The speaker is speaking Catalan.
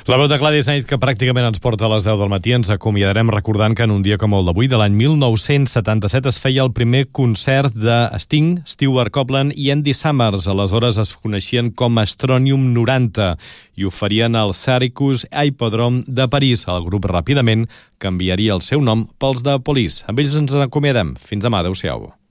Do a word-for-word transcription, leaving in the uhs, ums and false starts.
La veu de Gladys Knight, que pràcticament ens porta a les deu del matí, ens acomiadarem recordant que en un dia com el d'avui, de l'any mil nou-cents setanta-set, es feia el primer concert de Sting, Stewart Copeland i Andy Summers. Aleshores es coneixien com Astronium noranta i ho farien al Syracuse Hippodrome de París. El grup ràpidament canviaria el seu nom pels de Police. Amb ells ens acomiadem. Fins demà. Adéu-siau.